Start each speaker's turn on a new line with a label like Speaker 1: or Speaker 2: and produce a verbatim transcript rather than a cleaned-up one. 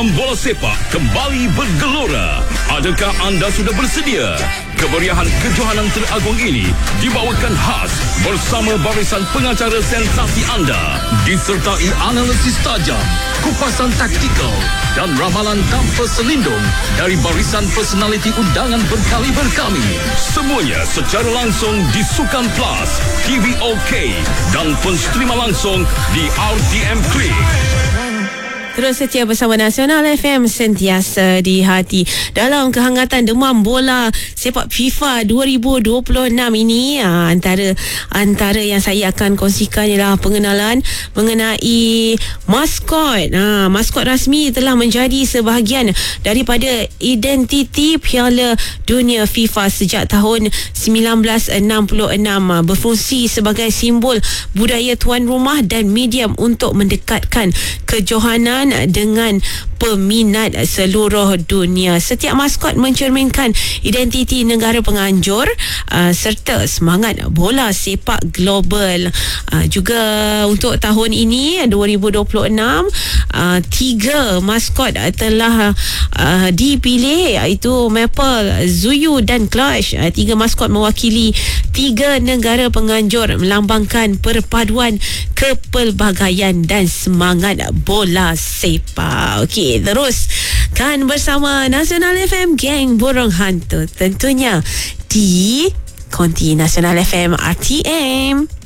Speaker 1: Alam bola sepak kembali bergelora. Adakah anda sudah bersedia? Kemeriahan kejohanan teragung ini dibawakan khas bersama barisan pengacara sensasi anda, disertai analisis tajam, kupasan taktikal dan ramalan tanpa selindung dari barisan personaliti undangan berkaliber kami. Semuanya secara langsung di Sukan Plus, T V OK dan pun streama langsung di R T M Klik.
Speaker 2: Terus setia bersama Nasional F M, sentiasa di hati. Dalam kehangatan demam bola sepak FIFA dua ribu dua puluh enam ini, aa, antara antara yang saya akan kongsikan ialah pengenalan mengenai maskot. Aa, maskot rasmi telah menjadi sebahagian daripada identiti Piala Dunia FIFA sejak tahun sembilan belas enam puluh enam, aa, berfungsi sebagai simbol budaya tuan rumah dan medium untuk mendekatkan kejohanan dengan peminat seluruh dunia. Setiap maskot mencerminkan identiti negara penganjur uh, serta semangat bola sepak global. Uh, juga untuk tahun ini dua ribu dua puluh enam, uh, tiga maskot telah uh, dipilih, iaitu Maple, Zuyu dan Clash. Uh, tiga maskot mewakili tiga negara penganjur, melambangkan perpaduan kepelbagaian dan semangat bola sepak. Okey, terus kan bersama Nasional F M, geng burung hantu, tentunya di Konti Nasional F M R T M.